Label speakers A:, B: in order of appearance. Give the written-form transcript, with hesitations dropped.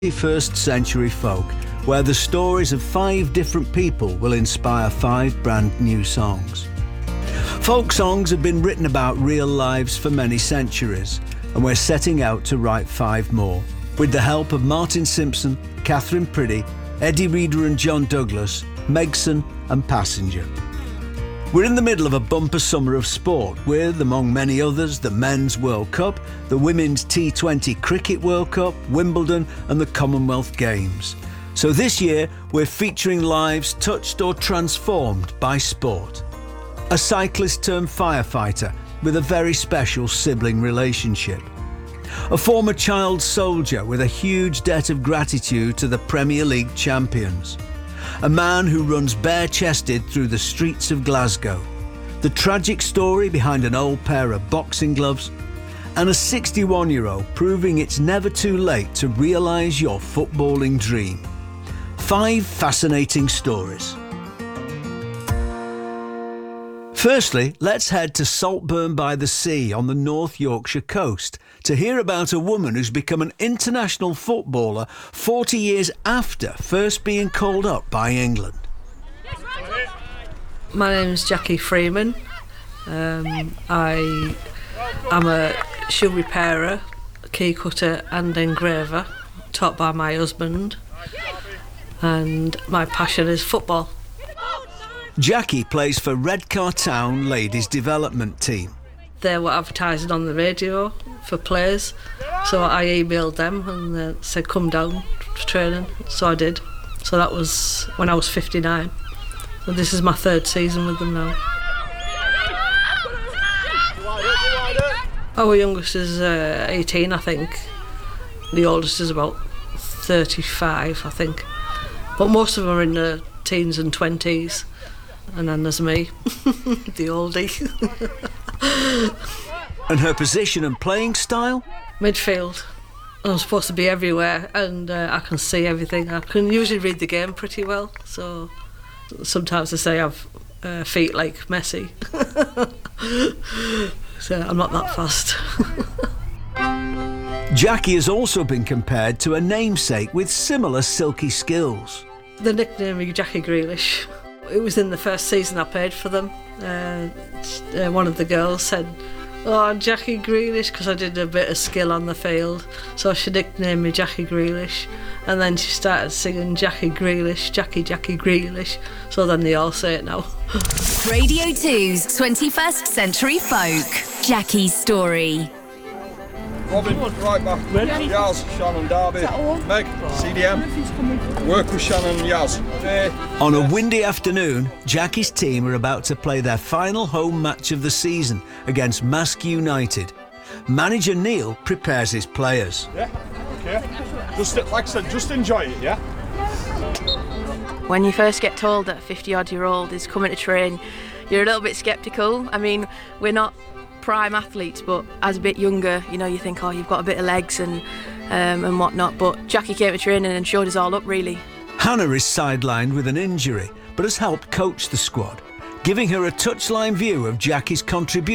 A: 21st Century Folk, where the stories of 5 different people will inspire 5 brand new songs. Folk songs have been written about real lives for many centuries, and we're setting out to write 5 more, with the help of Martin Simpson, Catherine Priddy, Eddie Reader and John Douglas, Megson and Passenger. We're in the middle of a bumper summer of sport with, among many others, the Men's World Cup, the Women's T20 Cricket World Cup, Wimbledon and the Commonwealth Games. So this year we're featuring lives touched or transformed by sport. A cyclist turned firefighter with a very special sibling relationship. A former child soldier with a huge debt of gratitude to the Premier League champions. A man who runs bare-chested through the streets of Glasgow. The tragic story behind an old pair of boxing gloves. And a 61-year-old proving it's never too late to realise your footballing dream. 5 fascinating stories. Firstly, let's head to Saltburn by the Sea on the North Yorkshire coast to hear about a woman who's become an international footballer 40 years after first being called up by England.
B: My name's Jackie Freeman. I am a shoe repairer, key cutter and engraver, taught by my husband, and my passion is football.
A: Jackie plays for Redcar Town Ladies Development Team.
B: They were advertising on the radio for players, so I emailed them and they said come down to training, so I did. So that was when I was 59. So this is my 3rd season with them now. Our youngest is 18, I think. The oldest is about 35, I think. But most of them are in their teens and 20s. And then there's me, the oldie.
A: And her position and playing style?
B: Midfield. I'm supposed to be everywhere and I can see everything. I can usually read the game pretty well, so sometimes they say I've feet like Messi. So I'm not that fast.
A: Jackie has also been compared to a namesake with similar silky skills.
B: They nicknamed me Jackie Grealish. It was in the first season I played for them. One of the girls said, "Oh, Jackie Grealish," because I did a bit of skill on the field. So she nicknamed me Jackie Grealish. And then she started singing Jackie Grealish, Jackie Grealish. So then they all say it now.
C: Radio 2's 21st Century Folk. Jackie's story.
D: Robin, right back. Yaz, Shannon, Darby, Meg, CDM. Work with Shannon and Yaz.
A: On a windy afternoon, Jackie's team are about to play their final home match of the season against Mask United. Manager Neil prepares his players.
D: Yeah, okay. Just like I said, just enjoy it, yeah?
E: When you first get told that a 50-odd-year-old is coming to train, you're a little bit sceptical. I mean, we're not prime athletes, but as a bit younger, you know, you think, oh, you've got a bit of legs and whatnot. But Jackie came to training and showed us all up, really.
A: Hannah is sidelined with an injury, but has helped coach the squad, giving her a touchline view of Jackie's contribution